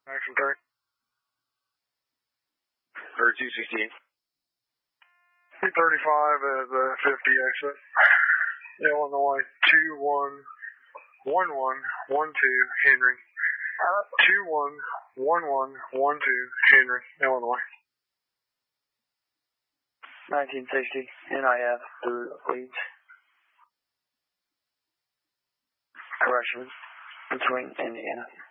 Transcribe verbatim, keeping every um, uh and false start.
Action three. Or two sixteen. two thirty-five at the fifty exit. Illinois two one one one one two Henry. two one one one one two Henry, Illinois. nineteen sixty N I F through Leeds. Correction between Indiana.